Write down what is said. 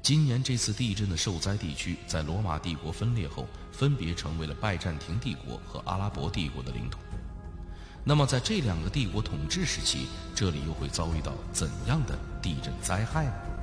今年这次地震的受灾地区在罗马帝国分裂后，分别成为了拜占庭帝国和阿拉伯帝国的领土。那么在这两个帝国统治时期，这里又会遭遇到怎样的地震灾害呢？